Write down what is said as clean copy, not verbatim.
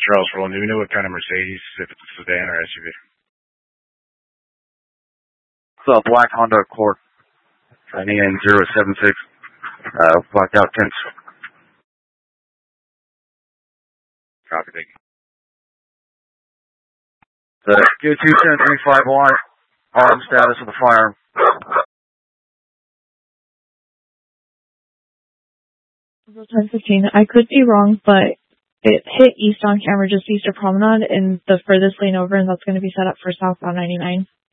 Charles Roland, do we know what kind of Mercedes, if it's a sedan or SUV? It's a black Honda Accord. NEN 076. Blacked out tints. Copy, thank you. The Q2-1035Y, arm status of the firearm. 1015. I could be wrong, but it hit east on camera just east of Promenade and the furthest lane over, and that's going to be set up for southbound 99.